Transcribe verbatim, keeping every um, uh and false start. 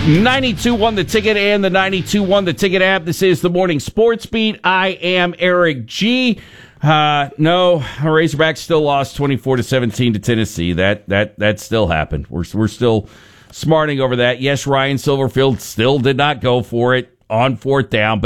ninety-two point one The Ticket and the ninety-two point one The Ticket app. This is the Morning Sports Beat. I am Eric G. Uh, no, Razorbacks still lost twenty-four to seventeen to Tennessee. That that that still happened. We're we're still smarting over that. Yes, Ryan Silverfield still did not go for it on fourth down, but